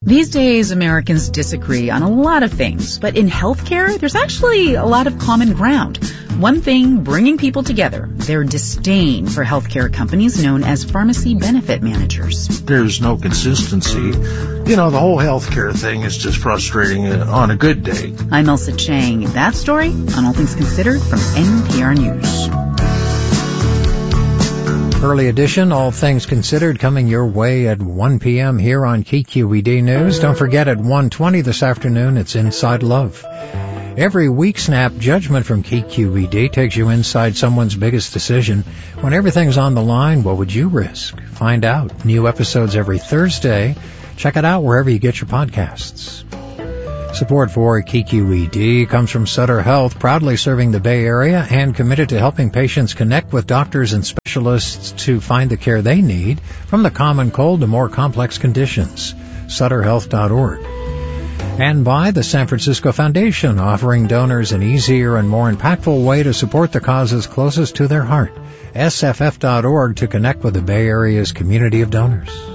These days, Americans disagree on a lot of things, but in healthcare, there's actually a lot of common ground. One thing bringing people together, their disdain for healthcare companies known as pharmacy benefit managers. There's no consistency. The whole healthcare thing is just frustrating on a good day. I'm Elsa Chang. That story on All Things Considered from NPR News. Early edition, All Things Considered, coming your way at 1 p.m. here on KQED News. Don't forget at 1:20 this afternoon, it's Inside Love. Every week, Snap Judgment from KQED takes you inside someone's biggest decision. When everything's on the line, what would you risk? Find out. New episodes every Thursday. Check it out wherever you get your podcasts. Support for KQED comes from Sutter Health, proudly serving the Bay Area and committed to helping patients connect with doctors and specialists to find the care they need, from the common cold to more complex conditions. SutterHealth.org. And by the San Francisco Foundation, offering donors an easier and more impactful way to support the causes closest to their heart. SFF.org to connect with the Bay Area's community of donors.